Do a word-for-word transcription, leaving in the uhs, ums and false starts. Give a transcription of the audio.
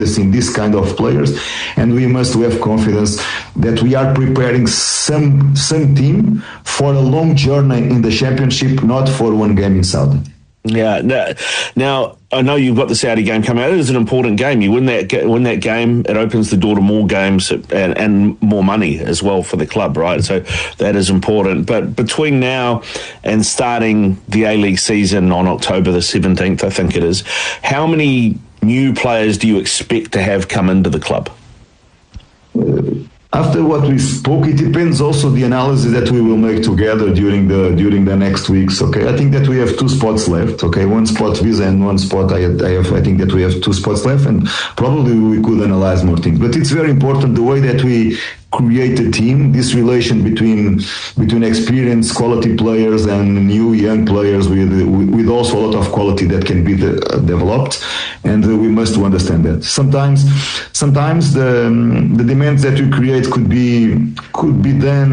in this kind of players, and we must have confidence that we are preparing some some team for a long journey in the championship, not for one game in Saudi. Yeah. Now, now I know you've got the Saudi game coming out. It is an important game. You win that win that game, it opens the door to more games and, and more money as well for the club, right? So that is important. But between now and starting the A-League season on October the seventeenth, I think it is, how many new players do you expect to have come into the club? Uh, after what we spoke, it depends also the analysis that we will make together during the during the next weeks. Okay, I think that we have two spots left. Okay, one spot visa and one spot I, I have. I think that we have two spots left, and probably we could analyze more things. But it's very important the way that we create a team, this relation between between experienced quality players and new young players with with also a lot of quality that can be de- developed, and uh, we must understand that sometimes sometimes the the demands that we create could be could be done